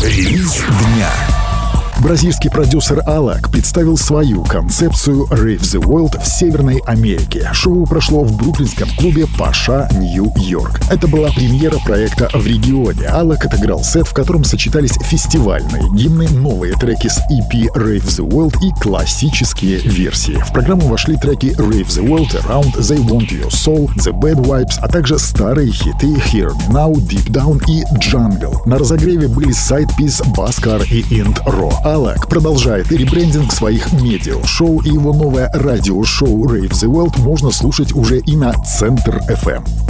Релиз дня. Бразильский продюсер Алак представил свою концепцию Rave the World в Северной Америке. Шоу прошло в бруклинском клубе Паша, Нью-Йорк. Это была премьера проекта в регионе. Алак отыграл сет, в котором сочетались фестивальные гимны, новые треки с EP Rave the World и классические версии. В программу вошли треки Rave the World, Around, They Want Your Soul, The Bad Vibes, а также старые хиты Hear Me Now, Deep Down и Jungle. На разогреве были Side Piece, Баскар и Ind Ro. Алак продолжает ребрендинг своих медиа-шоу, и его новое радиошоу Rave the World можно слушать уже и на Центр FM.